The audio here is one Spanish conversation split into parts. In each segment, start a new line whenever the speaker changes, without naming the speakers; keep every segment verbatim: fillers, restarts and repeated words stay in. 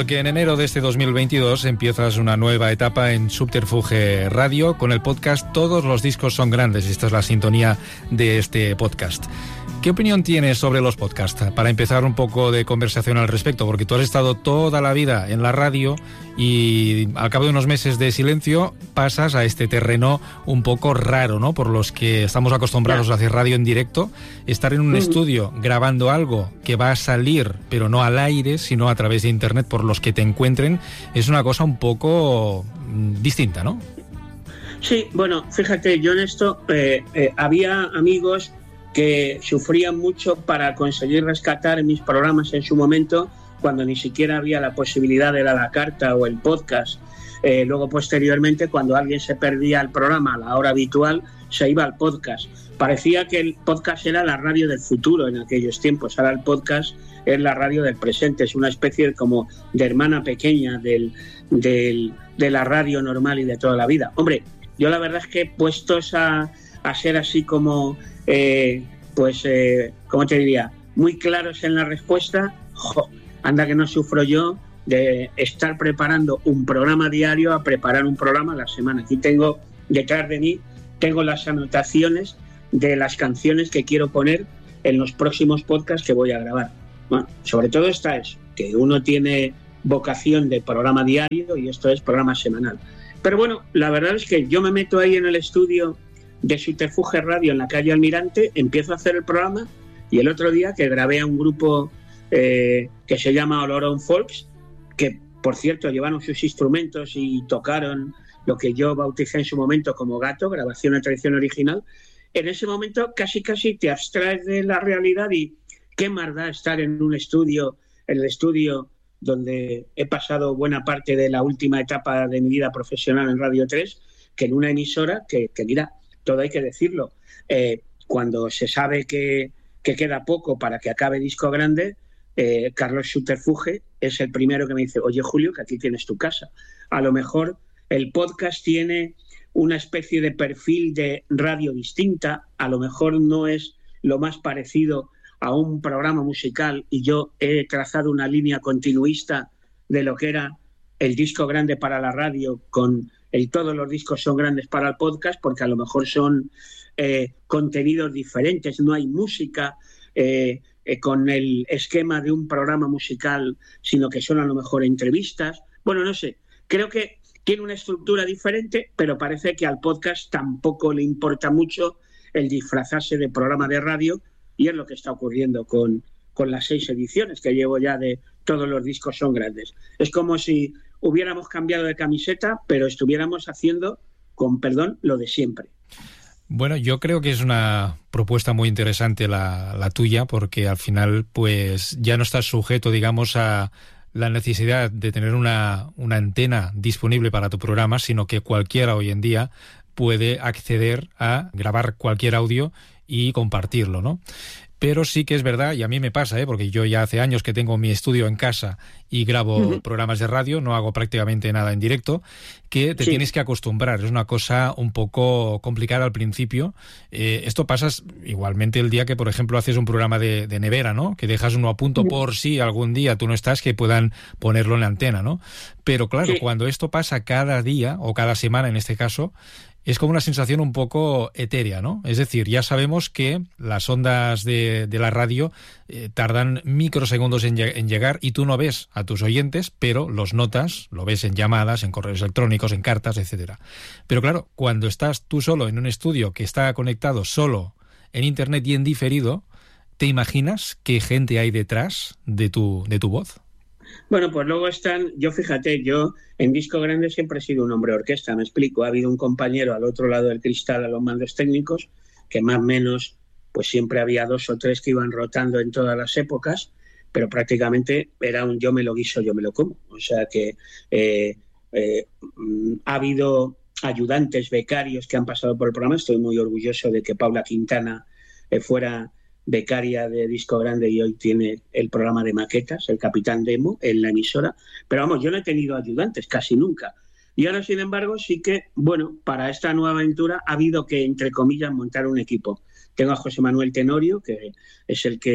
porque en enero de este dos mil veintidós empiezas una nueva etapa en Subterfuge Radio con el podcast Todos los discos son grandes. Esta es la sintonía de este podcast. ¿Qué opinión tienes sobre los podcasts? Para empezar un poco de conversación al respecto, porque tú has estado toda la vida en la radio y al cabo de unos meses de silencio pasas a este terreno un poco raro, ¿no? Por los que estamos acostumbrados a hacer radio en directo, estar en un mm. estudio grabando algo que va a salir, pero no al aire, sino a través de internet por los que te encuentren, es una cosa un poco distinta, ¿no?
Sí, bueno, fíjate, yo en esto eh, eh, había amigos que sufrían mucho para conseguir rescatar mis programas en su momento, cuando ni siquiera había la posibilidad de la, la carta o el podcast. Eh, luego, posteriormente, cuando alguien se perdía el programa a la hora habitual, se iba al podcast. Parecía que el podcast era la radio del futuro en aquellos tiempos. Ahora el podcast es la radio del presente. Es una especie de, como de hermana pequeña del, del, de la radio normal y de toda la vida. Hombre, yo la verdad es que puestos a, a ser así como... Eh, pues, eh, ¿cómo te diría? Muy claros en la respuesta. Jo, anda que no sufro yo de estar preparando un programa diario a preparar un programa a la semana. Aquí tengo, detrás de mí, tengo las anotaciones de las canciones que quiero poner en los próximos podcasts que voy a grabar. Bueno, sobre todo está eso, que uno tiene vocación de programa diario y esto es programa semanal. Pero bueno, la verdad es que yo me meto ahí en el estudio de Subterfuge Radio en la calle Almirante, empiezo a hacer el programa y el otro día que grabé a un grupo eh, que se llama Oloron Folks, que por cierto llevaron sus instrumentos y tocaron lo que yo bauticé en su momento como Gato, grabación de tradición original. En ese momento casi casi te abstraes de la realidad y qué más da estar en un estudio, en el estudio donde he pasado buena parte de la última etapa de mi vida profesional en Radio tres, que en una emisora que, que mira, todo hay que decirlo, eh, cuando se sabe que, que queda poco para que acabe Disco Grande, eh, Carlos Subterfuge es el primero que me dice, oye Julio, que aquí tienes tu casa. A lo mejor el podcast tiene una especie de perfil de radio distinta, a lo mejor no es lo más parecido a un programa musical y yo he trazado una línea continuista de lo que era el disco grande para la radio con el todos los discos son grandes para el podcast, porque a lo mejor son eh, contenidos diferentes, no hay música eh, eh, con el esquema de un programa musical, sino que son a lo mejor entrevistas. Bueno, no sé, creo que tiene una estructura diferente, pero parece que al podcast tampoco le importa mucho el disfrazarse de programa de radio, y es lo que está ocurriendo con, con las seis ediciones que llevo ya de todos los discos son grandes. Es como si hubiéramos cambiado de camiseta, pero estuviéramos haciendo, con perdón, lo de siempre.
Bueno, yo creo que es una propuesta muy interesante la, la tuya, porque al final pues ya no estás sujeto, digamos, a la necesidad de tener una, una antena disponible para tu programa, sino que cualquiera hoy en día puede acceder a grabar cualquier audio y compartirlo, ¿no? Pero sí que es verdad, y a mí me pasa, ¿eh? Porque yo ya hace años que tengo mi estudio en casa y grabo uh-huh. programas de radio, no hago prácticamente nada en directo, que te sí. tienes que acostumbrar. Es una cosa un poco complicada al principio. Eh, esto pasa igualmente el día que, por ejemplo, haces un programa de, de nevera, ¿no? Que dejas uno a punto uh-huh. por si algún día tú no estás, que puedan ponerlo en la antena, ¿no? Pero claro, sí. cuando esto pasa cada día, o cada semana en este caso, es como una sensación un poco etérea, ¿no? Es decir, ya sabemos que las ondas de, de la radio eh, tardan microsegundos en, en llegar y tú no ves a tus oyentes, pero los notas, lo ves en llamadas, en correos electrónicos, en cartas, etcétera. Pero claro, cuando estás tú solo en un estudio que está conectado solo en internet y en diferido, ¿te imaginas qué gente hay detrás de tu, de tu voz?
Bueno, pues luego están, yo fíjate, yo en Disco Grande siempre he sido un hombre orquesta, me explico, ha habido un compañero al otro lado del cristal a los mandos técnicos, que más o menos, pues siempre había dos o tres que iban rotando en todas las épocas, pero prácticamente era un yo me lo guiso, yo me lo como. O sea que eh, eh, ha habido ayudantes, becarios que han pasado por el programa, estoy muy orgulloso de que Paula Quintana eh, fuera becaria de Disco Grande y hoy tiene el programa de maquetas, el Capitán Demo, en la emisora. Pero vamos, yo no he tenido ayudantes casi nunca. Y ahora, sin embargo, sí que, bueno, para esta nueva aventura ha habido que, entre comillas, montar un equipo. Tengo a José Manuel Tenorio, que es el que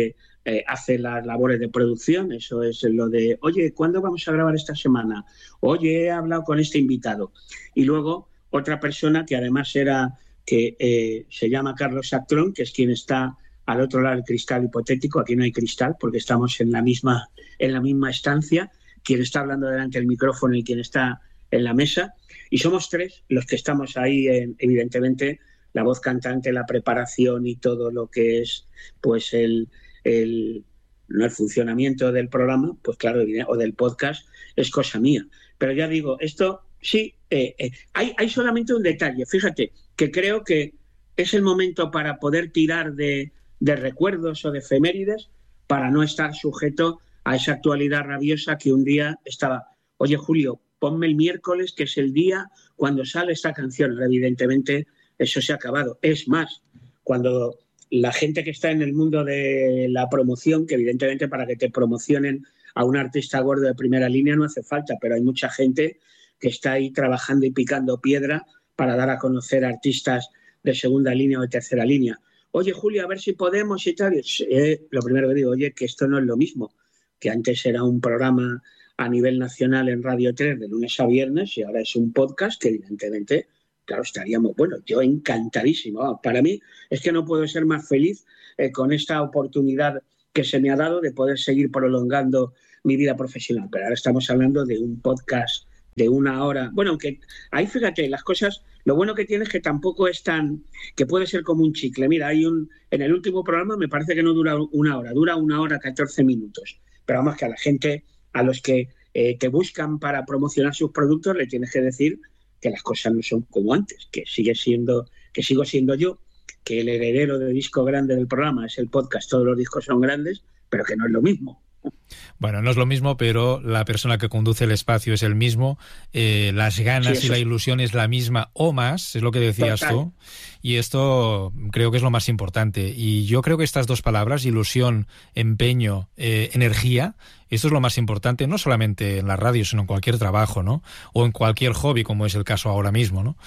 eh, hace las labores de producción, eso es lo de, oye, ¿cuándo vamos a grabar esta semana? Oye, he hablado con este invitado. Y luego otra persona que además era, que eh, se llama Carlos Actrón, que es quien está al otro lado del cristal hipotético. Aquí no hay cristal porque estamos en la misma, en la misma estancia, quien está hablando delante del micrófono y quien está en la mesa. Y somos tres los que estamos ahí, en, evidentemente, la voz cantante, la preparación y todo lo que es pues el, el, no el funcionamiento del programa, pues claro, o del podcast, es cosa mía. Pero ya digo, esto sí, eh, eh, hay, hay solamente un detalle. Fíjate, que creo que es el momento para poder tirar de, de recuerdos o de efemérides para no estar sujeto a esa actualidad rabiosa que un día estaba, oye Julio, ponme el miércoles, que es el día cuando sale esta canción. Evidentemente eso se ha acabado. Es más, cuando la gente que está en el mundo de la promoción, que evidentemente para que te promocionen a un artista gordo de primera línea no hace falta, pero hay mucha gente que está ahí trabajando y picando piedra para dar a conocer a artistas de segunda línea o de tercera línea. Oye, Julio, a ver si podemos y tal. Eh, lo primero que digo, oye, que esto no es lo mismo, que antes era un programa a nivel nacional en Radio tres de lunes a viernes y ahora es un podcast que evidentemente, claro, estaríamos, bueno, yo encantadísimo. Para mí es que no puedo ser más feliz eh, con esta oportunidad que se me ha dado de poder seguir prolongando mi vida profesional. Pero ahora estamos hablando de un podcast de una hora. Bueno, aunque ahí fíjate, las cosas, lo bueno que tiene es que tampoco es tan, que puede ser como un chicle. Mira, hay un, en el último programa me parece que no dura una hora, dura una hora catorce minutos. Pero vamos, que a la gente, a los que eh, te buscan para promocionar sus productos, le tienes que decir que las cosas no son como antes, que sigue siendo, que sigo siendo yo, que el heredero del disco grande del programa es el podcast, todos los discos son grandes, pero que no es lo mismo.
Bueno, no es lo mismo, pero la persona que conduce el espacio es el mismo, eh, las ganas sí, y la ilusión es la misma o más, es lo que decías Total. tú, y esto creo que es lo más importante. Y yo creo que estas dos palabras, ilusión, empeño, eh, energía, esto es lo más importante, no solamente en la radio, sino en cualquier trabajo, ¿no? O en cualquier hobby, como es el caso ahora mismo, ¿no?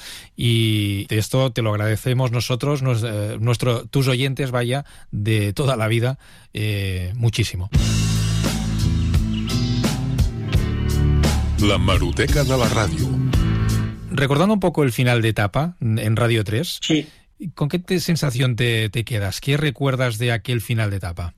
Y esto te lo agradecemos nosotros, nos, eh, nuestro, tus oyentes, vaya, de toda la vida, eh, muchísimo.
La Maruteca de la radio.
Recordando un poco el final de etapa en Radio tres,
sí.
¿Con qué te, sensación te, te quedas? ¿Qué recuerdas de aquel final de etapa?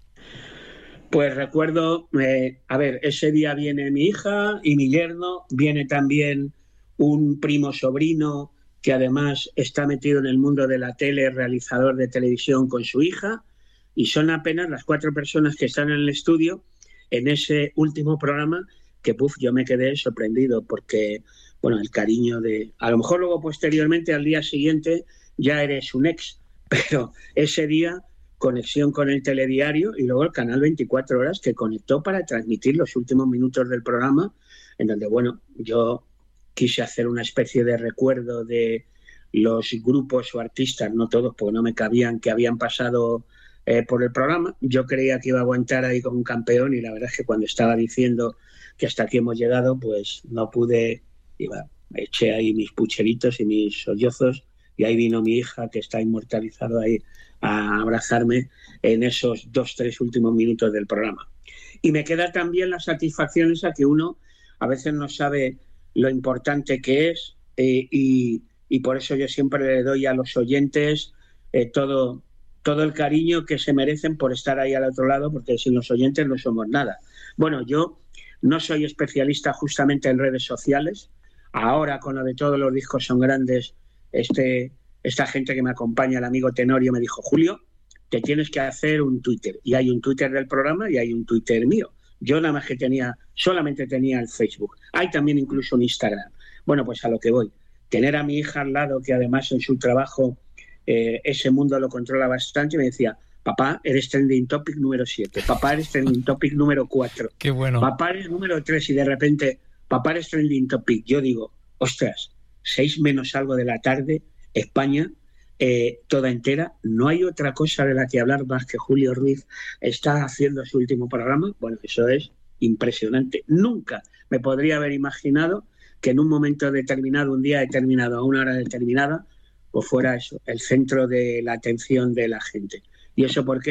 Pues recuerdo, eh, a ver, ese día viene mi hija y mi yerno, viene también un primo sobrino que además está metido en el mundo de la tele, realizador de televisión con su hija, y son apenas las cuatro personas que están en el estudio en ese último programa que puf, yo me quedé sorprendido porque, bueno, el cariño de... A lo mejor luego posteriormente, al día siguiente, ya eres un ex, pero ese día, conexión con el telediario y luego el canal veinticuatro horas que conectó para transmitir los últimos minutos del programa, en donde, bueno, yo quise hacer una especie de recuerdo de los grupos o artistas, no todos, porque no me cabían, que habían pasado eh, por el programa. Yo creía que iba a aguantar ahí como un campeón y la verdad es que cuando estaba diciendo que hasta aquí hemos llegado, pues no pude, iba, eché ahí mis pucheritos y mis sollozos y ahí vino mi hija que está inmortalizado ahí a abrazarme en esos dos, tres últimos minutos del programa. Y me queda también la satisfacción esa que uno a veces no sabe lo importante que es eh, y, y por eso yo siempre le doy a los oyentes eh, todo, todo el cariño que se merecen por estar ahí al otro lado, porque sin los oyentes no somos nada. Bueno, yo no soy especialista justamente en redes sociales. Ahora, con lo de todos los discos son grandes, este, esta gente que me acompaña, el amigo Tenorio, me dijo, Julio, te tienes que hacer un Twitter. Y hay un Twitter del programa y hay un Twitter mío. Yo nada más que tenía, solamente tenía el Facebook. Hay también incluso un Instagram. Bueno, pues a lo que voy. Tener a mi hija al lado, que además en su trabajo eh, ese mundo lo controla bastante, me decía, papá, eres trending topic número siete, papá, eres trending topic número cuatro,
qué bueno,
papá, eres número tres, y de repente, papá, eres trending topic. Yo digo, ostras, seis menos algo de la tarde, España, eh, toda entera, no hay otra cosa de la que hablar más que Julio Ruiz está haciendo su último programa. Bueno, eso es impresionante. Nunca me podría haber imaginado que en un momento determinado, un día determinado, a una hora determinada, pues fuera eso, el centro de la atención de la gente. ¿Y eso por qué era?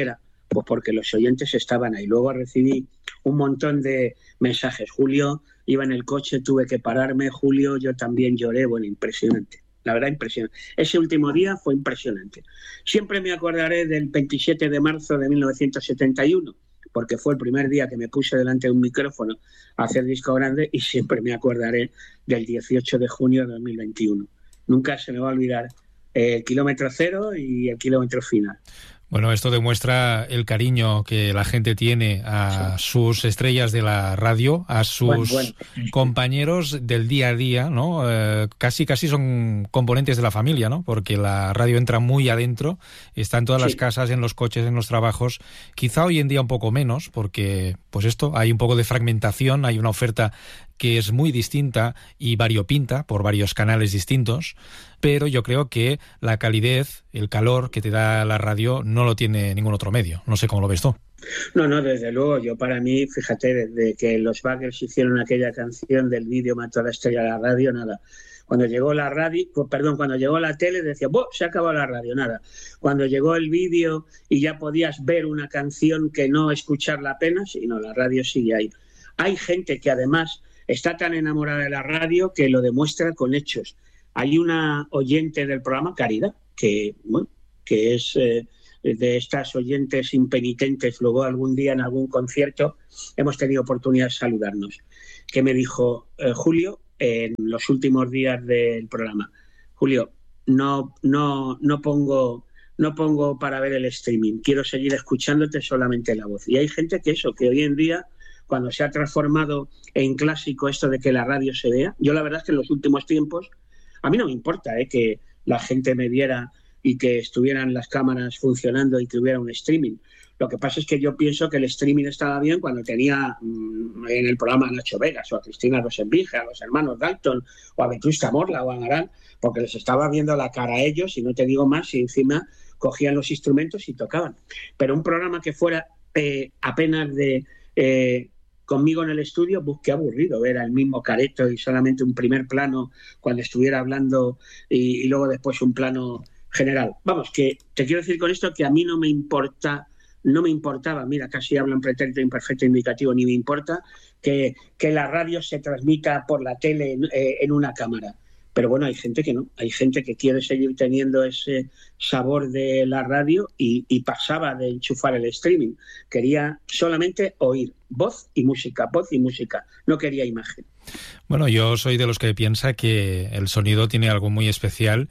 Pues porque los oyentes estaban ahí. Luego recibí un montón de mensajes. Julio, iba en el coche, tuve que pararme. Julio, yo también lloré. Bueno, impresionante. La verdad, impresionante. Ese último día fue impresionante. Siempre me acordaré del veintisiete de marzo de mil novecientos setenta y uno, porque fue el primer día que me puse delante de un micrófono a hacer disco grande, y siempre me acordaré del dieciocho de junio de dos mil veintiuno. Nunca se me va a olvidar el kilómetro cero y el kilómetro final.
Bueno, esto demuestra el cariño que la gente tiene a sí. sus estrellas de la radio, a sus bueno, bueno. compañeros del día a día, ¿no? Eh, casi casi son componentes de la familia, ¿no? Porque la radio entra muy adentro, está en todas sí. las casas, en los coches, en los trabajos. Quizá hoy en día un poco menos, porque pues esto, hay un poco de fragmentación, hay una oferta que es muy distinta y variopinta por varios canales distintos, pero yo creo que la calidez, el calor que te da la radio no lo tiene ningún otro medio. No sé cómo lo ves tú.
No, no, desde luego. Yo para mí, fíjate, desde que los Buggles hicieron aquella canción del vídeo Mató a la estrella de la radio, nada. Cuando llegó la radio, perdón, cuando llegó la tele decía, ¡buah! Se acabó la radio, nada. Cuando llegó el vídeo y ya podías ver una canción que no escucharla apenas, y no, la radio sigue ahí. Hay gente que además está tan enamorada de la radio que lo demuestra con hechos. Hay una oyente del programa, Caridad, que, bueno, que es eh, de estas oyentes impenitentes. Luego algún día en algún concierto hemos tenido oportunidad de saludarnos, que me dijo, eh, Julio, en los últimos días del programa, Julio, no, no, no pongo... no pongo para ver el streaming, quiero seguir escuchándote solamente la voz. Y hay gente que eso, que hoy en día, cuando se ha transformado en clásico esto de que la radio se vea, yo la verdad es que en los últimos tiempos, a mí no me importa eh, que la gente me viera y que estuvieran las cámaras funcionando y que hubiera un streaming. Lo que pasa es que yo pienso que el streaming estaba bien cuando tenía mmm, en el programa a Nacho Vegas o a Cristina Rosenbige, a los hermanos Dalton o a Vetusta Morla o a Angarán, porque les estaba viendo la cara a ellos, y no te digo más, y encima cogían los instrumentos y tocaban. Pero un programa que fuera eh, apenas de... Eh, conmigo en el estudio, pues qué aburrido ver al mismo careto y solamente un primer plano cuando estuviera hablando y, y luego después un plano general. Vamos, que te quiero decir con esto que a mí no me importa, no me importaba, mira, casi hablo en pretérito imperfecto indicativo, ni me importa que, que la radio se transmita por la tele en, eh, en una cámara. Pero bueno, hay gente que no, hay gente que quiere seguir teniendo ese sabor de la radio y, y pasaba de enchufar el streaming. Quería solamente oír voz y música, voz y música, no quería imagen.
Bueno, yo soy de los que piensa que el sonido tiene algo muy especial,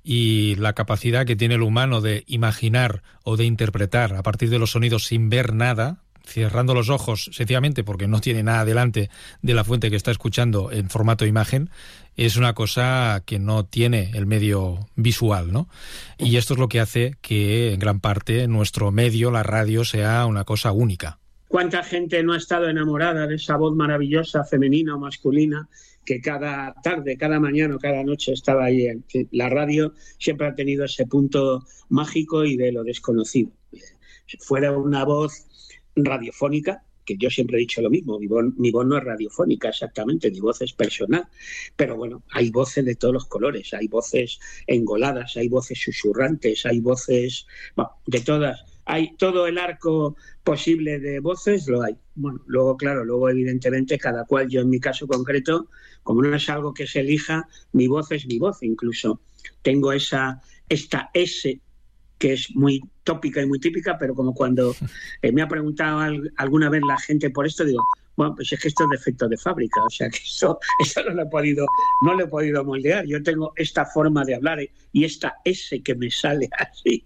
y la capacidad que tiene el humano de imaginar o de interpretar a partir de los sonidos sin ver nada, cerrando los ojos sencillamente porque no tiene nada delante de la fuente que está escuchando en formato imagen, es una cosa que no tiene el medio visual, ¿no? Y esto es lo que hace que en gran parte nuestro medio, la radio, sea una cosa única.
¿Cuánta gente no ha estado enamorada de esa voz maravillosa, femenina o masculina, que cada tarde, cada mañana o cada noche estaba ahí? La radio siempre ha tenido ese punto mágico y de lo desconocido. Fuera una voz radiofónica, que yo siempre he dicho lo mismo, mi voz, mi voz no es radiofónica exactamente, mi voz es personal, pero bueno, hay voces de todos los colores, hay voces engoladas, hay voces susurrantes, hay voces, bueno, de todas, hay todo el arco posible de voces, lo hay. Bueno, luego claro, luego evidentemente cada cual, yo en mi caso concreto, como no es algo que se elija, mi voz es mi voz, incluso tengo esa, esta S que es muy tópica y muy típica, pero como cuando eh, me ha preguntado al, alguna vez la gente por esto, digo, bueno, pues es que esto es defecto de fábrica, o sea que eso, eso no lo he podido, no lo he podido moldear. Yo tengo esta forma de hablar y esta S que me sale así.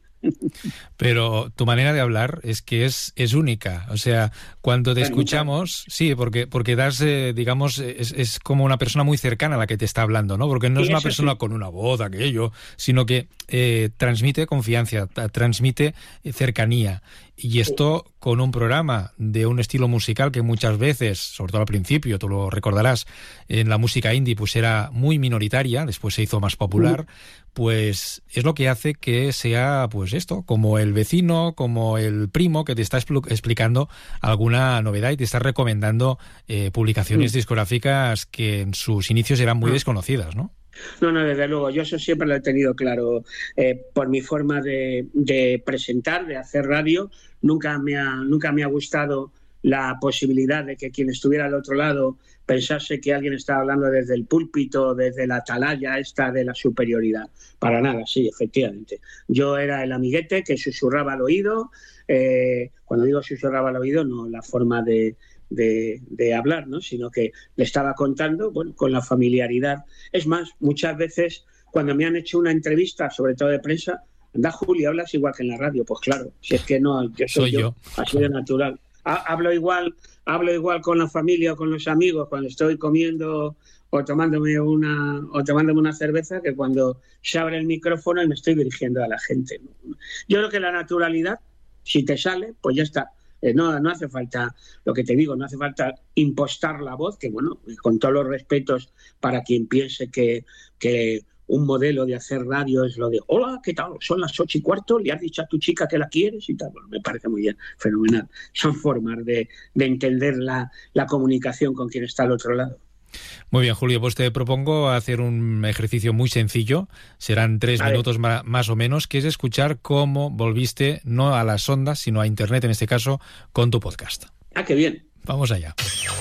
Pero tu manera de hablar es que es, es única, o sea, cuando te escuchamos, sí, porque, porque das, eh, digamos, es, es como una persona muy cercana a la que te está hablando, ¿no? Porque no es una persona con una voz, aquello, sino que eh, transmite confianza, transmite cercanía. Y esto con un programa de un estilo musical que muchas veces, sobre todo al principio, tú lo recordarás, en la música indie pues era muy minoritaria, después se hizo más popular, pues es lo que hace que sea pues esto, como el vecino, como el primo que te está expl- explicando alguna novedad y te está recomendando eh, publicaciones discográficas que en sus inicios eran muy desconocidas, ¿no?
No, no, desde luego, yo eso siempre lo he tenido claro. Eh, por mi forma de, de presentar, de hacer radio, nunca me ha, nunca me ha gustado la posibilidad de que quien estuviera al otro lado pensase que alguien estaba hablando desde el púlpito, desde la atalaya esta de la superioridad. Para nada, sí, efectivamente. Yo era el amiguete que susurraba al oído. Eh, cuando digo susurraba al oído, no la forma de... De, de hablar, ¿no? Sino que le estaba contando, bueno, con la familiaridad. Es más, muchas veces cuando me han hecho una entrevista, sobre todo de prensa, anda, Julio, hablas igual que en la radio. Pues claro, si es que no, yo soy, soy yo, yo, así de natural. Hablo igual, hablo igual con la familia o con los amigos cuando estoy comiendo o tomándome una o tomándome una cerveza que cuando se abre el micrófono y me estoy dirigiendo a la gente. Yo creo que la naturalidad, si te sale, pues ya está. Eh, no, no hace falta, lo que te digo, no hace falta impostar la voz, que bueno, con todos los respetos para quien piense que, que un modelo de hacer radio es lo de hola, ¿qué tal? Son las ocho y cuarto, le has dicho a tu chica que la quieres y tal. Bueno, me parece muy bien, fenomenal. Son formas de, de entender la, la comunicación con quien está al otro lado.
Muy bien, Julio, pues te propongo hacer un ejercicio muy sencillo, serán tres a minutos ma- más o menos, que es escuchar cómo volviste, no a las ondas, sino a Internet, en este caso, con tu podcast.
Ah, qué bien.
Vamos allá.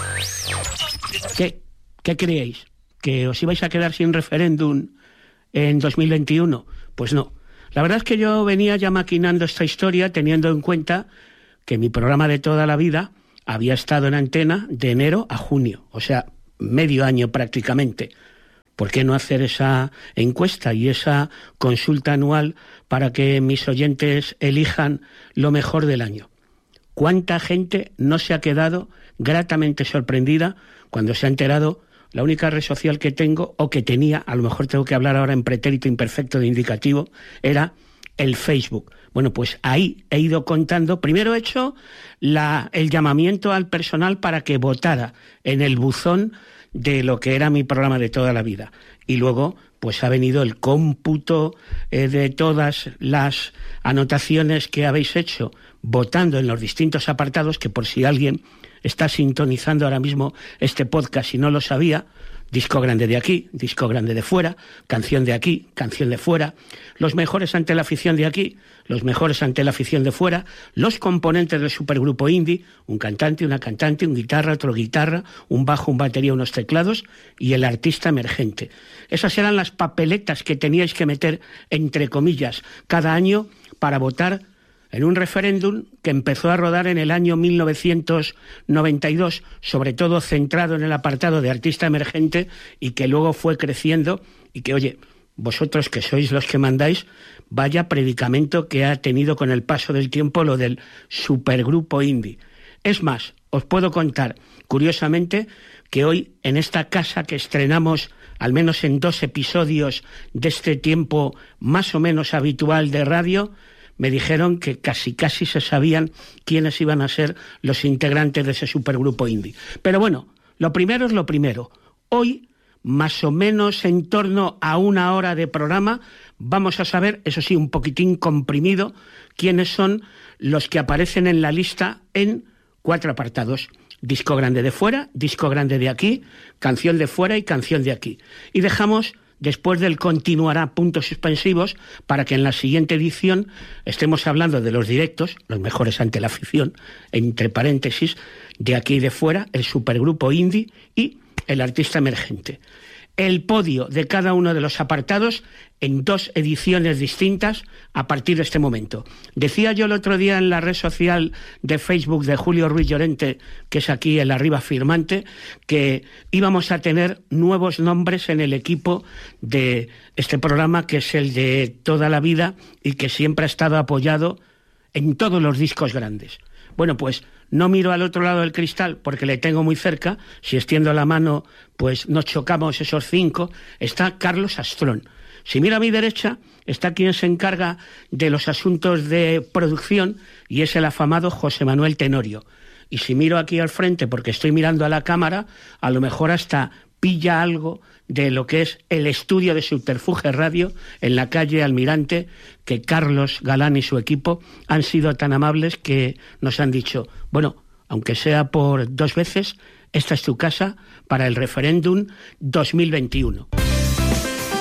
¿Qué, qué creéis? ¿Que os ibais a quedar sin referéndum en dos mil veintiuno? Pues no. La verdad es que yo venía ya maquinando esta historia teniendo en cuenta que mi programa de toda la vida había estado en antena de enero a junio, o sea, medio año prácticamente. ¿Por qué no hacer esa encuesta y esa consulta anual para que mis oyentes elijan lo mejor del año? ¿Cuánta gente no se ha quedado gratamente sorprendida cuando se ha enterado? La única red social que tengo, o que tenía, a lo mejor tengo que hablar ahora en pretérito imperfecto de indicativo, era el Facebook. Bueno, pues ahí he ido contando. Primero he hecho la, el llamamiento al personal para que votara en el buzón de lo que era mi programa de toda la vida. Y luego, pues ha venido el cómputo eh, de todas las anotaciones que habéis hecho votando en los distintos apartados, que por si alguien está sintonizando ahora mismo este podcast y no lo sabía, disco grande de aquí, disco grande de fuera, canción de aquí, canción de fuera, los mejores ante la afición de aquí, los mejores ante la afición de fuera, los componentes del supergrupo indie, un cantante, una cantante, un guitarra, otro guitarra, un bajo, un batería, unos teclados y el artista emergente. Esas eran las papeletas que teníais que meter, entre comillas, cada año para votar en un referéndum que empezó a rodar en el año mil novecientos noventa y dos, sobre todo centrado en el apartado de artista emergente, y que luego fue creciendo, y que, oye, vosotros que sois los que mandáis, vaya predicamento que ha tenido con el paso del tiempo lo del supergrupo indie. Es más, os puedo contar, curiosamente, que hoy en esta casa que estrenamos, al menos en dos episodios de este tiempo más o menos habitual de radio, me dijeron que casi casi se sabían quiénes iban a ser los integrantes de ese supergrupo indie. Pero bueno, lo primero es lo primero. Hoy, más o menos en torno a una hora de programa, vamos a saber, eso sí, un poquitín comprimido, quiénes son los que aparecen en la lista en cuatro apartados. Disco grande de fuera, disco grande de aquí, canción de fuera y canción de aquí. Y dejamos, después del continuará, puntos suspensivos, para que en la siguiente edición estemos hablando de los directos, los mejores ante la afición, entre paréntesis, de aquí y de fuera, el supergrupo indie y el artista emergente. El podio de cada uno de los apartados en dos ediciones distintas a partir de este momento. Decía yo el otro día en la red social de Facebook de Julio Ruiz Llorente, que es aquí el arriba firmante, que íbamos a tener nuevos nombres en el equipo de este programa, que es el de toda la vida y que siempre ha estado apoyado en todos los discos grandes. Bueno, pues no miro al otro lado del cristal porque le tengo muy cerca. Si extiendo la mano, pues nos chocamos esos cinco. Está Carlos Astrón. Si miro a mi derecha, está quien se encarga de los asuntos de producción y es el afamado José Manuel Tenorio. Y si miro aquí al frente, porque estoy mirando a la cámara, a lo mejor hasta pilla algo de lo que es el estudio de Subterfuge Radio en la calle Almirante, que Carlos Galán y su equipo han sido tan amables que nos han dicho, bueno, aunque sea por dos veces, esta es tu casa para el referéndum dos mil veintiuno.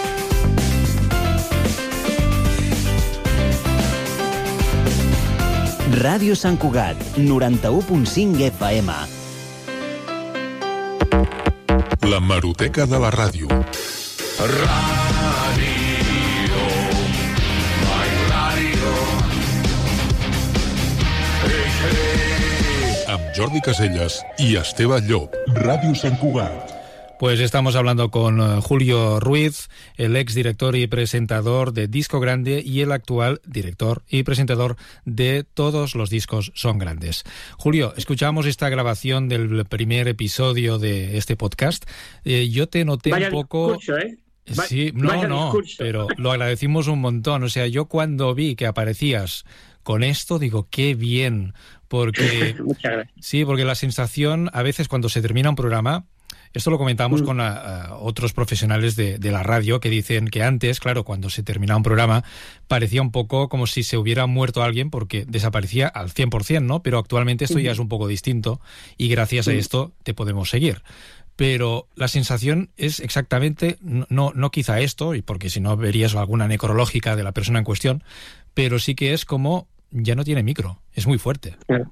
Ràdio Sant Cugat, noranta-u punt cinc F M.
La Hemeroteca de la ràdio.
Ràdio, mai ràdio. Hey, hey.
Amb Jordi Casellas y Esteve Llop. Ràdio Sant Cugat.
Pues estamos hablando con uh, Julio Ruiz, el ex director y presentador de Disco Grande y el actual director y presentador de Todos los discos son grandes. Julio, escuchamos esta grabación del primer episodio de este podcast. Eh, yo te noté
Vaya
un poco...
discurso, ¿eh? Va,
sí, no, no, discurso. Pero lo agradecimos un montón. O sea, yo cuando vi que aparecías con esto, digo, qué bien, porque...
Muchas gracias.
Sí, porque la sensación, a veces cuando se termina un programa... Esto lo comentamos mm. con a, a otros profesionales de, de la radio que dicen que antes, claro, cuando se terminaba un programa, parecía un poco como si se hubiera muerto alguien porque desaparecía al cien por ciento, ¿no? Pero actualmente esto mm. ya es un poco distinto y gracias mm. a esto te podemos seguir. Pero la sensación es exactamente, no, no, no quizá esto, y porque si no verías alguna necrológica de la persona en cuestión, pero sí que es como ya no tiene micro, es muy fuerte.
Claro.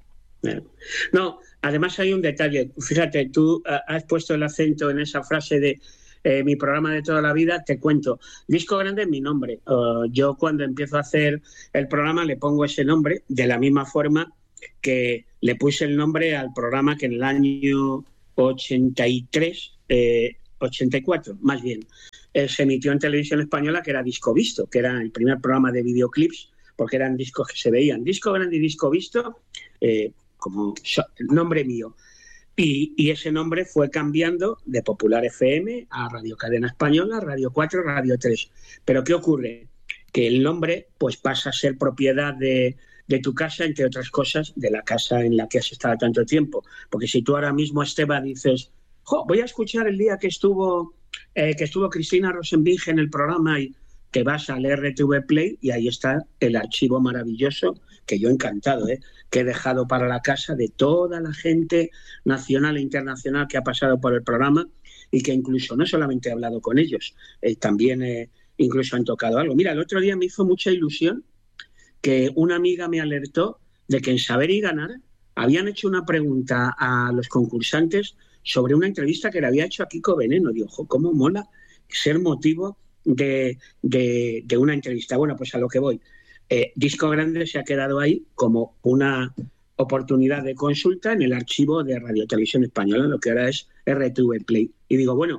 No, además hay un detalle. Fíjate, tú has puesto el acento en esa frase de eh, mi programa de toda la vida. Te cuento, Disco Grande es mi nombre. Uh, yo cuando empiezo a hacer el programa le pongo ese nombre de la misma forma que le puse el nombre al programa que en el año ochenta y tres, eh, ochenta y cuatro más bien, eh, se emitió en televisión española, que era Disco Visto, que era el primer programa de videoclips, porque eran discos que se veían. Disco Grande y Disco Visto, eh, como el nombre mío. Y, y ese nombre fue cambiando de Popular F M a Radio Cadena Española, Radio cuatro, Radio tres. Pero ¿qué ocurre? Que el nombre pues pasa a ser propiedad de, de tu casa, entre otras cosas, de la casa en la que has estado tanto tiempo. Porque si tú ahora mismo, Esteba, dices, jo, voy a escuchar el día que estuvo, eh, que estuvo Cristina Rosenbinge en el programa, y te vas al R T V Play y ahí está el archivo maravilloso, que yo encantado, ¿eh? que he dejado para la casa de toda la gente nacional e internacional que ha pasado por el programa y que incluso no solamente he hablado con ellos, eh, también eh, incluso han tocado algo. Mira, el otro día me hizo mucha ilusión que una amiga me alertó de que en Saber y Ganar habían hecho una pregunta a los concursantes sobre una entrevista que le había hecho a Kiko Veneno. Digo, ojo, cómo mola ser motivo de, de, de una entrevista. Bueno, pues a lo que voy. Eh, Disco Grande se ha quedado ahí como una oportunidad de consulta en el archivo de Radio Televisión Española, lo que ahora es R T V Play. Y digo, bueno,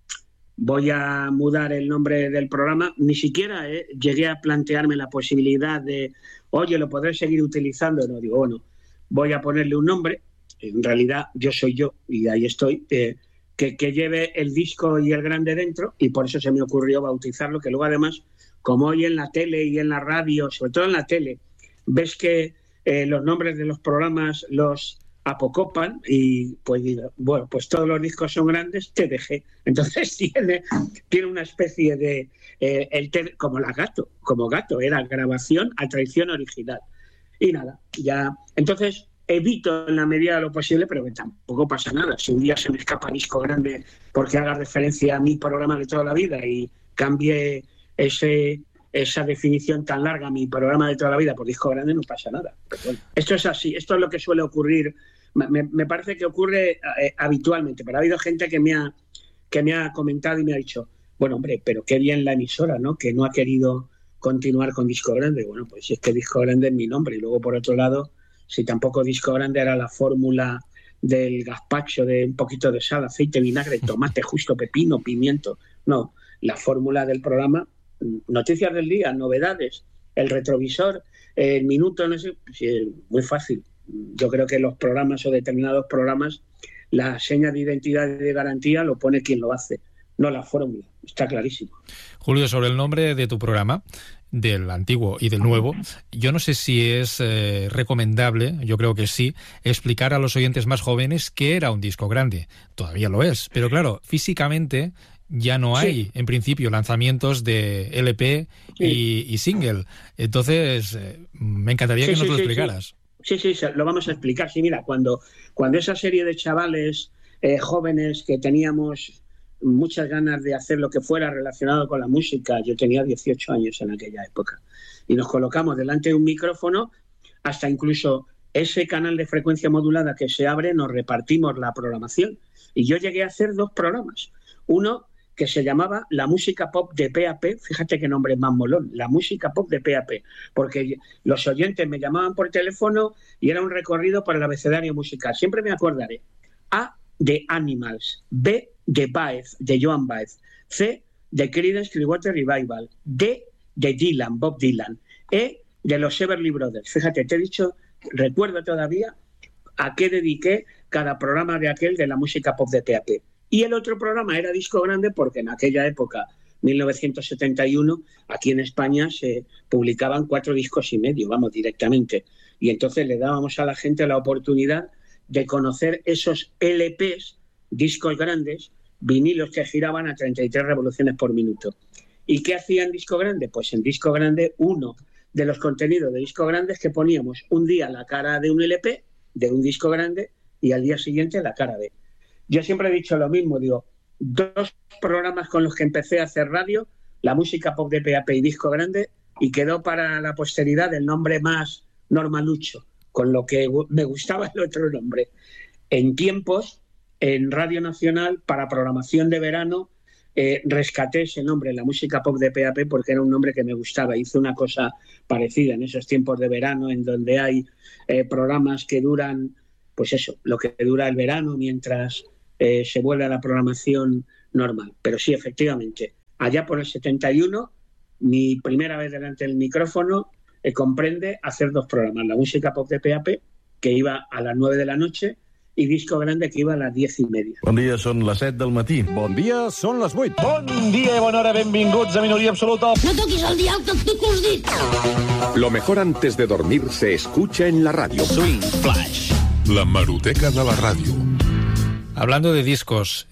voy a mudar el nombre del programa. Ni siquiera eh, llegué a plantearme la posibilidad de, oye, ¿lo podré seguir utilizando? No, digo, bueno, voy a ponerle un nombre. En realidad yo soy yo y ahí estoy, eh, que, que lleve el disco y el grande dentro, y por eso se me ocurrió bautizarlo, que luego además, como hoy en la tele y en la radio, sobre todo en la tele, ves que eh, los nombres de los programas los apocopan y pues bueno, pues todos los discos son grandes, te dejé. Entonces tiene, tiene una especie de, eh, el te, como la gato, como gato, era grabación a traición original. Y nada, ya, entonces evito en la medida de lo posible, pero que tampoco pasa nada. Si un día se me escapa Disco Grande porque haga referencia a mi programa de toda la vida y cambie ese, esa definición tan larga, mi programa de toda la vida, por Disco Grande, no pasa nada. Pero bueno, esto es así, esto es lo que suele ocurrir. Me, me parece que ocurre eh, habitualmente, pero ha habido gente que me ha, que me ha comentado y me ha dicho, bueno, hombre, pero qué bien la emisora, ¿no? Que no ha querido continuar con Disco Grande. Bueno, pues si es que Disco Grande es mi nombre. Y luego, por otro lado, si tampoco Disco Grande era la fórmula del gazpacho de un poquito de sal, aceite, vinagre, tomate, justo, pepino, pimiento. No, la fórmula del programa, noticias del día, novedades, el retrovisor, el minuto, no sé, sí, muy fácil. Yo creo que los programas o determinados programas, la seña de identidad y de garantía lo pone quien lo hace, no la fórmula. Está clarísimo.
Julio, sobre el nombre de tu programa, del antiguo y del nuevo, yo no sé si es eh, recomendable, yo creo que sí, explicar a los oyentes más jóvenes qué era un disco grande. Todavía lo es, pero claro, físicamente ya no hay, sí, en principio, lanzamientos de L P sí. y, y single. Entonces, eh, me encantaría sí, que nos sí, lo explicaras.
Sí. Sí, sí, lo vamos a explicar. Sí, mira, cuando, cuando esa serie de chavales eh, jóvenes que teníamos muchas ganas de hacer lo que fuera relacionado con la música, yo tenía dieciocho años en aquella época, y nos colocamos delante de un micrófono, hasta incluso ese canal de frecuencia modulada que se abre, nos repartimos la programación. Y yo llegué a hacer dos programas. Uno que se llamaba La Música Pop de P A P, fíjate qué nombre más molón, La Música Pop de P A P, porque los oyentes me llamaban por teléfono y era un recorrido para el abecedario musical. Siempre me acordaré. A, de Animals. B, de Baez, de Joan Baez. C, de Creedence Clearwater Revival. D, de Dylan, Bob Dylan. E, de los Everly Brothers. Fíjate, te he dicho, recuerdo todavía a qué dediqué cada programa de aquel de La Música Pop de P A P. Y el otro programa era Disco Grande porque en aquella época, mil novecientos setenta y uno, aquí en España se publicaban cuatro discos y medio, vamos, directamente. Y entonces le dábamos a la gente la oportunidad de conocer esos L Pes, discos grandes, vinilos que giraban a treinta y tres revoluciones por minuto. ¿Y qué hacía en Disco Grande? Pues en Disco Grande, uno de los contenidos de Disco Grande es que poníamos un día la cara de un L P, de un disco grande, y al día siguiente la cara de... Yo siempre he dicho lo mismo, digo, dos programas con los que empecé a hacer radio, La Música Pop de P A P y Disco Grande, y quedó para la posteridad el nombre más normalucho, con lo que me gustaba el otro nombre. En tiempos, en Radio Nacional, para programación de verano, eh, rescaté ese nombre, La Música Pop de P A P, porque era un nombre que me gustaba. Hice una cosa parecida en esos tiempos de verano, en donde hay eh, programas que duran, pues eso, lo que dura el verano, mientras... Eh, se vuelve a la programación normal. Pero sí, efectivamente, allá por el setenta y uno, mi primera vez delante del micrófono eh, comprende hacer dos programas, La Música Pop de P A P, que iba a las nueve de la noche, i Disco Grande, que iba a las diez y media.
Bon dia, són les set del matí.
Bon dia, són les vuit. Bon dia i bona hora, benvinguts a Minoria Absoluta.
No toquis el dial, que et toco els dits.
Lo mejor antes de dormir se escucha en la radio.
Swing Flash.
La Maruteca de la radio.
Hablando de discos,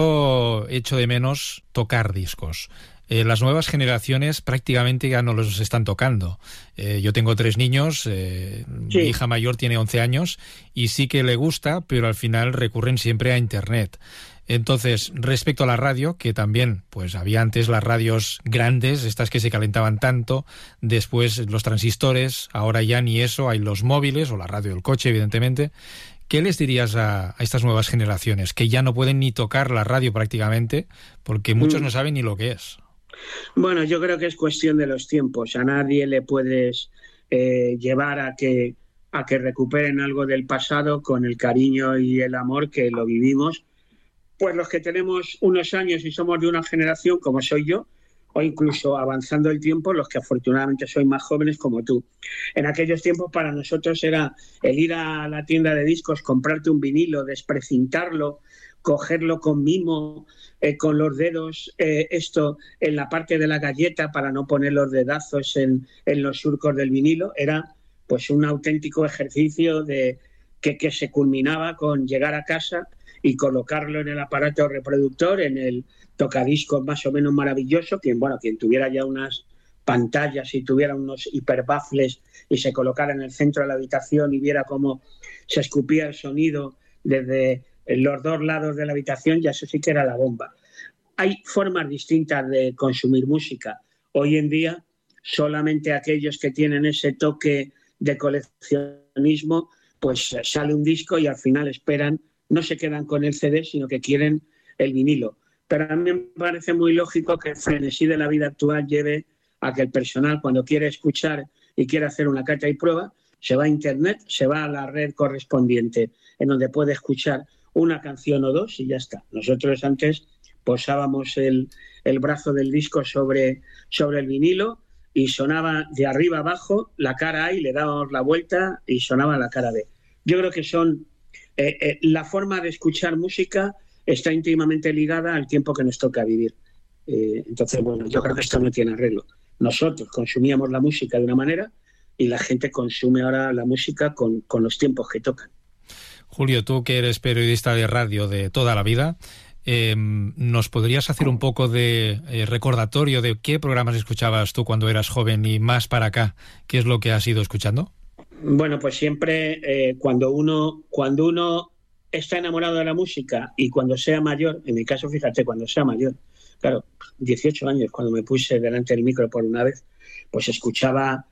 yo echo de menos tocar discos. Eh, las nuevas generaciones prácticamente ya no los están tocando. Eh, yo tengo tres niños, eh, sí. Mi hija mayor tiene once años y sí que le gusta, pero al final recurren siempre a Internet. Entonces, respecto a la radio, que también pues había antes las radios grandes, estas que se calentaban tanto, después los transistores, ahora ya ni eso, hay los móviles o la radio del coche, evidentemente. ¿Qué les dirías a, a estas nuevas generaciones que ya no pueden ni tocar la radio prácticamente porque muchos mm. no saben ni lo que es?
Bueno, yo creo que es cuestión de los tiempos. A nadie le puedes eh, llevar a que, a que recuperen algo del pasado con el cariño y el amor que lo vivimos. Pues los que tenemos unos años y somos de una generación como soy yo, o incluso avanzando el tiempo, los que afortunadamente sois más jóvenes como tú. En aquellos tiempos para nosotros era el ir a la tienda de discos, comprarte un vinilo, desprecintarlo, cogerlo con mimo, eh, con los dedos, eh, esto en la parte de la galleta para no poner los dedazos en, en los surcos del vinilo. Era pues un auténtico ejercicio de que, que se culminaba con llegar a casa y colocarlo en el aparato reproductor, en el tocadiscos más o menos maravilloso, quien bueno, quien tuviera ya unas pantallas y tuviera unos hiperbafles y se colocara en el centro de la habitación y viera cómo se escupía el sonido desde los dos lados de la habitación, ya eso sí que era la bomba. Hay formas distintas de consumir música. Hoy en día solamente aquellos que tienen ese toque de coleccionismo, pues sale un disco y al final esperan, no se quedan con el C D, sino que quieren el vinilo. Pero a mí me parece muy lógico que el frenesí de la vida actual lleve a que el personal, cuando quiere escuchar y quiere hacer una cata y prueba, se va a Internet, se va a la red correspondiente, en donde puede escuchar una canción o dos y ya está. Nosotros antes posábamos el, el brazo del disco sobre, sobre el vinilo y sonaba de arriba abajo la cara A y le dábamos la vuelta y sonaba la cara B. Yo creo que son... Eh, eh, la forma de escuchar música está íntimamente ligada al tiempo que nos toca vivir. Eh, entonces, bueno, yo creo que esto no tiene arreglo. Nosotros consumíamos la música de una manera y la gente consume ahora la música con, con los tiempos que tocan.
Julio, tú que eres periodista de radio de toda la vida, eh, ¿nos podrías hacer un poco de eh, recordatorio de qué programas escuchabas tú cuando eras joven y más para acá? ¿Qué es lo que has ido escuchando?
Bueno, pues siempre eh, cuando uno cuando uno está enamorado de la música y cuando sea mayor, en mi caso, fíjate, cuando sea mayor, claro, dieciocho años, cuando me puse delante del micro por una vez, pues escuchaba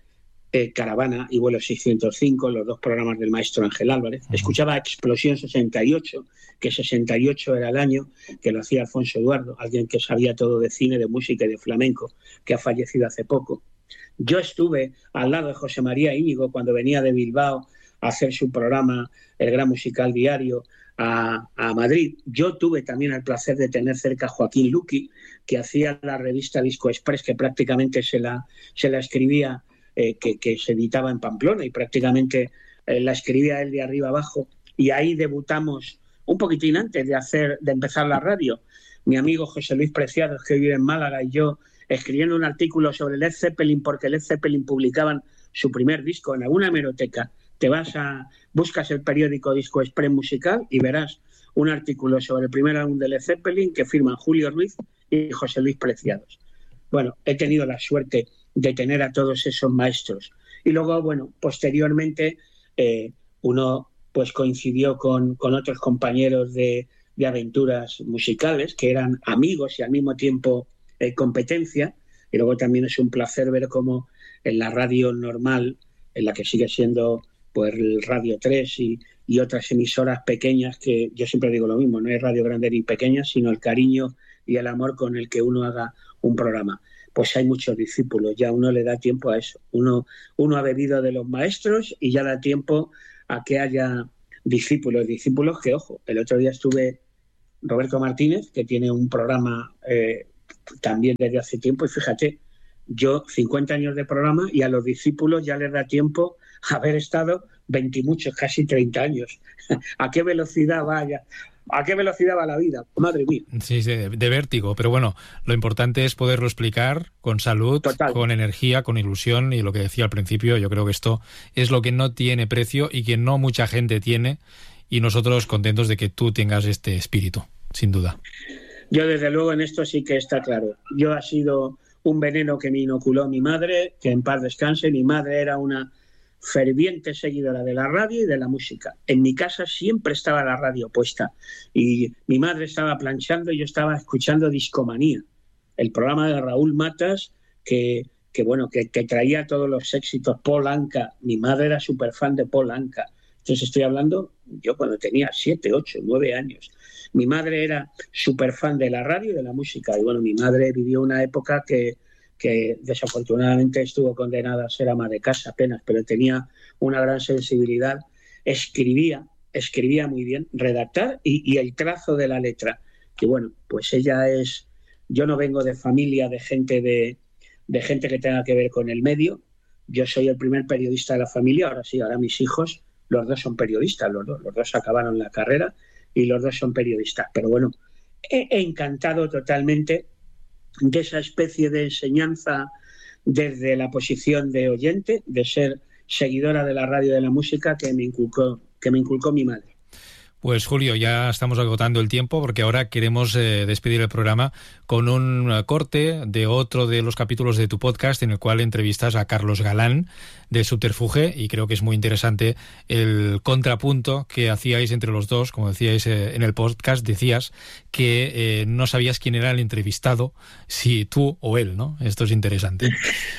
eh, Caravana y Vuelo seiscientos cinco, los dos programas del maestro Ángel Álvarez. Uh-huh. Escuchaba Explosión sesenta y ocho, que sesenta y ocho era el año, que lo hacía Alfonso Eduardo, alguien que sabía todo de cine, de música y de flamenco, que ha fallecido hace poco. Yo estuve al lado de José María Íñigo cuando venía de Bilbao a hacer su programa, El Gran Musical Diario, a, a Madrid. Yo tuve también el placer de tener cerca a Joaquín Luqui, que hacía la revista Disco Express, que prácticamente se la, se la escribía, eh, que, que se editaba en Pamplona, y prácticamente eh, la escribía él de arriba abajo. Y ahí debutamos un poquitín antes de, hacer, de empezar la radio. Mi amigo José Luis Preciados, que vive en Málaga, y yo escribiendo un artículo sobre Led Zeppelin, porque Led Zeppelin publicaban su primer disco en alguna hemeroteca. Te vas a, buscas el periódico Disco Express Musical y verás un artículo sobre el primer álbum de Led Zeppelin que firman Julio Ruiz y José Luis Preciados. Bueno, he tenido la suerte de tener a todos esos maestros. Y luego, bueno, posteriormente eh, uno pues coincidió con, con otros compañeros de, de aventuras musicales que eran amigos y al mismo tiempo eh, competencia. Y luego también es un placer ver cómo en la radio normal, en la que sigue siendo pues el Radio tres y, y otras emisoras pequeñas, que yo siempre digo lo mismo, no es radio grande ni pequeña, sino el cariño y el amor con el que uno haga un programa. Pues hay muchos discípulos, ya uno le da tiempo a eso. Uno, uno ha bebido de los maestros y ya da tiempo a que haya discípulos, discípulos que, ojo, el otro día estuve Roberto Martínez, que tiene un programa eh, también desde hace tiempo, y fíjate, yo cincuenta años de programa y a los discípulos ya les da tiempo haber estado veinte y muchos, casi treinta años. ¿A qué velocidad vaya? ¿A qué velocidad va la vida? Madre mía.
Sí, sí, de vértigo. Pero bueno, lo importante es poderlo explicar con salud, Total. Con energía, con ilusión, y lo que decía al principio, yo creo que esto es lo que no tiene precio y que no mucha gente tiene, y nosotros contentos de que tú tengas este espíritu, sin duda.
Yo desde luego en esto sí que está claro. Yo ha sido un veneno que me inoculó mi madre, que en paz descanse. Mi madre era una ferviente seguidora de la radio y de la música. En mi casa siempre estaba la radio puesta y mi madre estaba planchando y yo estaba escuchando Discomanía, el programa de Raúl Matas, que, que bueno, que, que traía todos los éxitos. Paul Anka, mi madre era súper fan de Paul Anka. Entonces estoy hablando yo cuando tenía siete, ocho, nueve años. Mi madre era súper fan de la radio y de la música. Y bueno, mi madre vivió una época que, que desafortunadamente estuvo condenada a ser ama de casa apenas, pero tenía una gran sensibilidad. Escribía, escribía muy bien, redactar y, y el trazo de la letra. Que bueno, pues ella es... Yo no vengo de familia de gente, de, de gente que tenga que ver con el medio. Yo soy el primer periodista de la familia. Ahora sí, ahora mis hijos, los dos son periodistas, los dos, los dos acabaron la carrera y los dos son periodistas. Pero bueno, he, he encantado totalmente de esa especie de enseñanza desde la posición de oyente, de ser seguidora de la radio y de la música que me inculcó, que me inculcó mi madre.
Pues Julio, ya estamos agotando el tiempo porque ahora queremos eh, despedir el programa con un uh, corte de otro de los capítulos de tu podcast en el cual entrevistas a Carlos Galán de Subterfuge, y creo que es muy interesante el contrapunto que hacíais entre los dos. Como decíais eh, en el podcast, decías que eh, no sabías quién era el entrevistado, si tú o él, ¿no? Esto es interesante.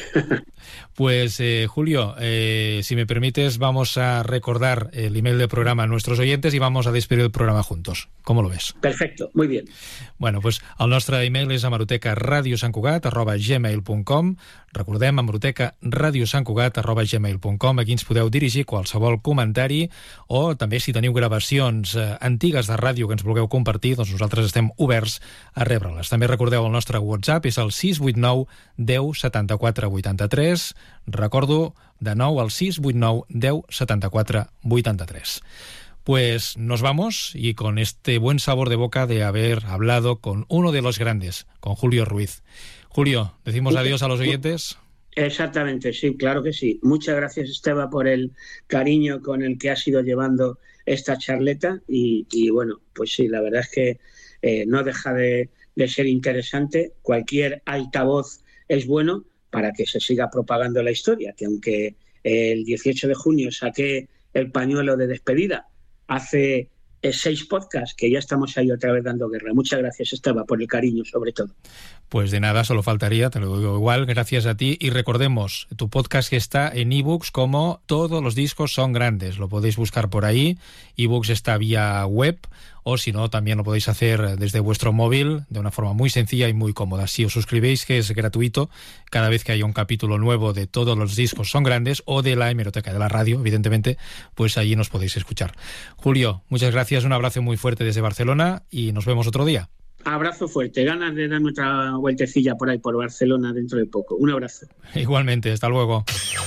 Pues eh, Julio, eh, si me permites, vamos a recordar el email del programa a nuestros oyentes i vamos a despedir el programa juntos. Com lo ves?
Perfecto, muy bien.
Bueno, pues el nostre email és hemeroteca radio sant cugat arroba gmail punt com. Recordem, hemeroteca radio sant cugat arroba gmail punt com. Aquí ens podeu dirigir qualsevol comentari, o també si teniu gravacions eh, antigues de ràdio que ens vulgueu compartir, doncs nosaltres estem oberts a rebre-les. També recordeu, el nostre WhatsApp és el sis vuit nou deu setanta-quatre vuitanta-tres. Recordo de nou el sis vuit nou deu setanta-quatre vuitanta-tres. Pues nos vamos, y con este buen sabor de boca de haber hablado con uno de los grandes, con Julio Ruiz. Julio, ¿decimos adiós a los oyentes?
Exactamente, sí, claro que sí. Muchas gracias, Esteba, por el cariño con el que has ido llevando esta charleta, y, y bueno, pues sí, la verdad es que eh, no deja de, de ser interesante. Cualquier altavoz es bueno para que se siga propagando la historia, que aunque el dieciocho de junio saqué el pañuelo de despedida, hace eh, seis podcasts, que ya estamos ahí otra vez dando guerra. Muchas gracias, Esteba, por el cariño, sobre todo.
Pues de nada, solo faltaría, te lo digo igual, gracias a ti. Y recordemos, tu podcast que está en ebooks como Todos los discos son grandes. Lo podéis buscar por ahí. Ebooks está vía web, o si no, también lo podéis hacer desde vuestro móvil de una forma muy sencilla y muy cómoda. Si os suscribéis, que es gratuito, cada vez que haya un capítulo nuevo de Todos los discos son grandes o de la hemeroteca de la radio, evidentemente, pues allí nos podéis escuchar. Julio, muchas gracias, un abrazo muy fuerte desde Barcelona y nos vemos otro día.
Abrazo fuerte, ganas de darme otra vueltecilla por ahí, por Barcelona, dentro de poco. Un abrazo.
Igualmente, hasta luego.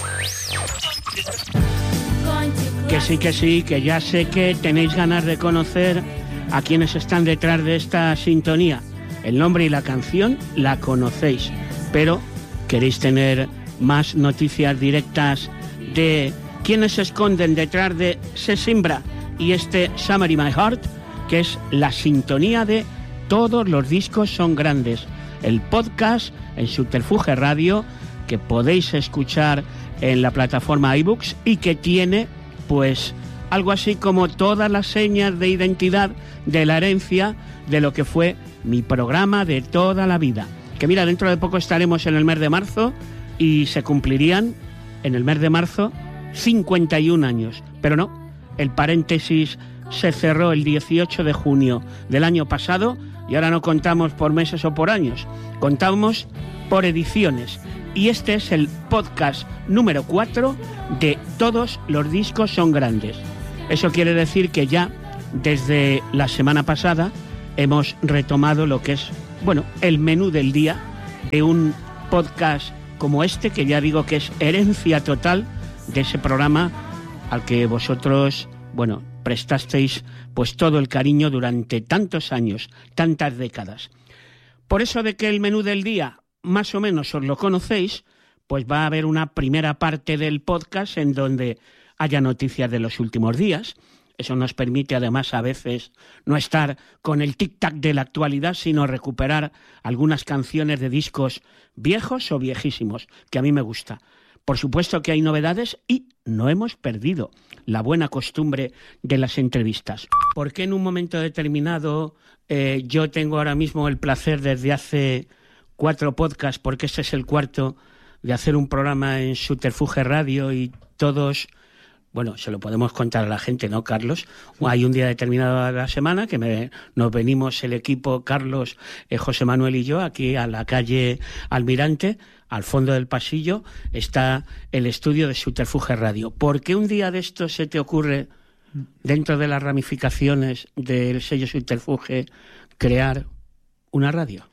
Que sí, que sí, que ya sé que tenéis ganas de conocer a quienes están detrás de esta sintonía. El nombre y la canción la conocéis, pero queréis tener más noticias directas de quienes se esconden detrás de Sesimbra y este Summer in My Heart, que es la sintonía de Todos los discos son grandes, el podcast en Subterfuge Radio que podéis escuchar en la plataforma iBooks y que tiene pues algo así como todas las señas de identidad de la herencia de lo que fue mi programa de toda la vida. Que mira, dentro de poco estaremos en el mes de marzo y se cumplirían en el mes de marzo cincuenta y un años, pero no, el paréntesis se cerró el dieciocho de junio del año pasado y ahora no contamos por meses o por años, contamos por ediciones. Y este es el podcast número cuatro de Todos los discos son grandes. Eso quiere decir que ya desde la semana pasada hemos retomado lo que es, bueno, el menú del día de un podcast como este, que ya digo que es herencia total de ese programa al que vosotros, bueno, prestasteis pues todo el cariño durante tantos años, tantas décadas. Por eso de que el menú del día más o menos os lo conocéis, pues va a haber una primera parte del podcast en donde haya noticias de los últimos días. Eso nos permite además a veces no estar con el tic-tac de la actualidad, sino recuperar algunas canciones de discos viejos o viejísimos, que a mí me gusta. Por supuesto que hay novedades y no hemos perdido la buena costumbre de las entrevistas. ¿Por qué en un momento determinado eh, yo tengo ahora mismo el placer desde hace cuatro podcasts, porque este es el cuarto, de hacer un programa en Subterfuge Radio y todos, bueno, se lo podemos contar a la gente, ¿no, Carlos? Hay un día determinado de la semana que me, nos venimos el equipo, Carlos, eh, José Manuel y yo, aquí a la calle Almirante. Al fondo del pasillo está el estudio de Subterfuge Radio. ¿Por qué un día de estos se te ocurre, dentro de las ramificaciones del sello Subterfuge, crear una radio?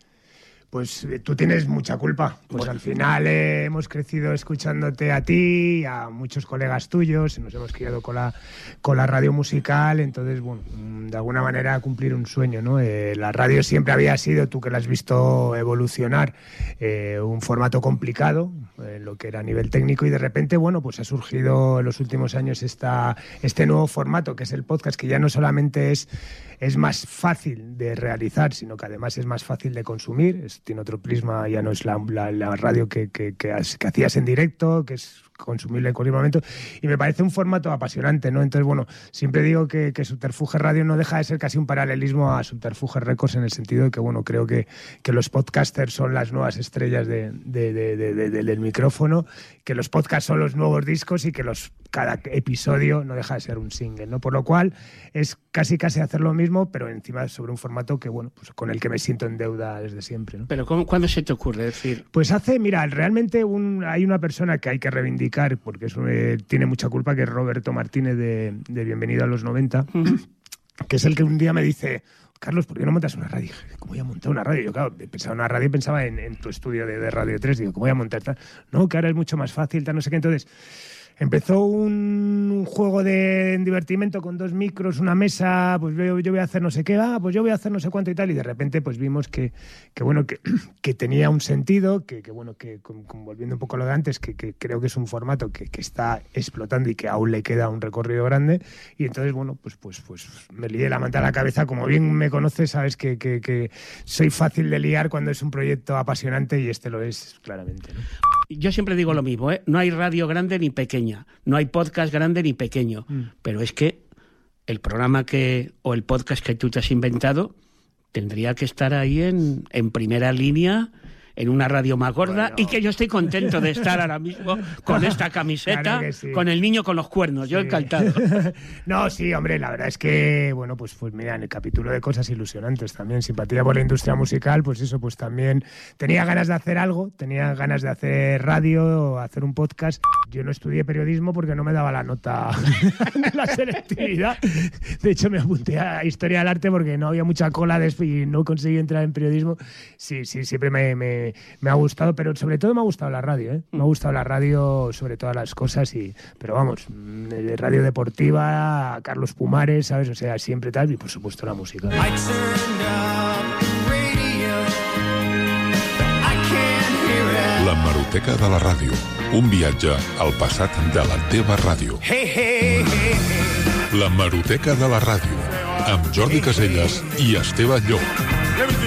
Pues tú tienes mucha culpa. Pues bueno, al final eh, hemos crecido escuchándote a ti, a muchos colegas tuyos, nos hemos criado con la, con la radio musical, entonces, bueno, de alguna manera cumplir un sueño, ¿no? Eh, la radio siempre había sido, tú que la has visto evolucionar, eh, un formato complicado, eh, lo que era a nivel técnico, y de repente, bueno, pues ha surgido en los últimos años esta, este nuevo formato, que es el podcast, que ya no solamente es, es más fácil de realizar, sino que además es más fácil de consumir, es, tiene otro prisma, ya no es la, la, la radio que, que, que, que hacías en directo, que es consumible en cualquier momento, y me parece un formato apasionante, ¿no? Entonces, bueno, siempre digo que, que Subterfuge Radio no deja de ser casi un paralelismo a Subterfuge Records, en el sentido de que, bueno, creo que, que los podcasters son las nuevas estrellas de, de, de, de, de, de, del micrófono, que los podcasts son los nuevos discos y que los cada episodio no deja de ser un single, ¿no? Por lo cual es casi casi hacer lo mismo, pero encima sobre un formato que, bueno, pues con el que me siento en deuda desde siempre, ¿no?
Pero ¿cómo, ¿cuándo se te ocurre decir?
Pues hace, mira, realmente un, hay una persona que hay que reivindicar, porque es, eh, tiene mucha culpa, que es Roberto Martínez de, de Bienvenido a los noventa, uh-huh. que es el que un día me dice: Carlos, ¿por qué no montas una radio? ¿Cómo voy a montar una radio? Yo, claro, pensaba en una radio y pensaba en, en tu estudio de, de Radio tres. Digo, ¿cómo voy a montar tal? No, que ahora es mucho más fácil, tal, no sé qué. Entonces, empezó un, un juego de divertimento con dos micros, una mesa, pues yo, yo voy a hacer no sé qué, ah, pues yo voy a hacer no sé cuánto y tal, y de repente pues vimos que, que bueno, que, que tenía un sentido, que, que bueno, que con, con, volviendo un poco a lo de antes, que, que creo que es un formato que, que está explotando y que aún le queda un recorrido grande, y entonces, bueno, pues, pues, pues me lié la manta a la cabeza. Como bien me conoces, sabes que, que, que soy fácil de liar cuando es un proyecto apasionante, y este lo es claramente, ¿no?
Yo siempre digo lo mismo, ¿eh? No hay radio grande ni pequeña, no hay podcast grande ni pequeño, mm. pero es que el programa que o el podcast que tú te has inventado tendría que estar ahí en, en primera línea, en una radio más gorda, bueno, y que yo estoy contento de estar ahora mismo con esta camiseta, claro sí. Con el niño con los cuernos, sí. Yo encantado.
No, sí, hombre, la verdad es que, bueno, pues, pues mira, en el capítulo de cosas ilusionantes también, simpatía por la industria musical, pues eso, pues también tenía ganas de hacer algo, tenía ganas de hacer radio, hacer un podcast. Yo no estudié periodismo porque no me daba la nota de la selectividad. De hecho, me apunté a Historia del Arte porque no había mucha cola y no conseguí entrar en periodismo. Sí, sí, siempre me... me Me ha gustado, pero sobre todo me ha gustado la radio, ¿eh? Me ha gustado la radio sobre todas las cosas, y pero vamos, de radio deportiva, Carlos Pumares, ¿sabes? O sea, siempre tal, y por supuesto la música.
La Hemeroteca de la ràdio, un viatge al passat de la teva ràdio. La Hemeroteca de la ràdio, amb Jordi Casellas i Esteve Llop.